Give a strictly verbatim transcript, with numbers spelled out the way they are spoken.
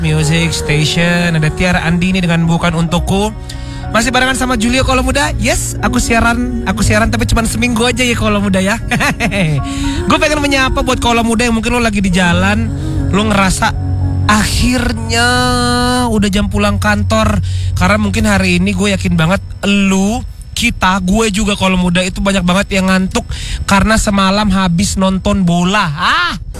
Music Station. Ada Tiara Andini dengan Bukan Untukku. Masih barengan sama Julio Kalau Muda. Yes, aku siaran Aku siaran tapi cuma seminggu aja ya Kalau Muda ya. Gue pengen menyapa buat Kalau Muda yang mungkin lo lagi di jalan, lo ngerasa akhirnya udah jam pulang kantor. Karena mungkin hari ini gue yakin banget lu, kita, gue juga Kalau Muda itu banyak banget yang ngantuk karena semalam habis nonton bola. Ah